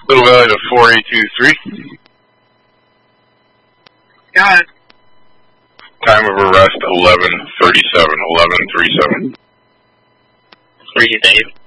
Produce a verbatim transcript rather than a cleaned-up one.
Little Valley to four eight two three. Got it. Time of arrest eleven thirty-seven, eleven thirty-seven. Three, Dave.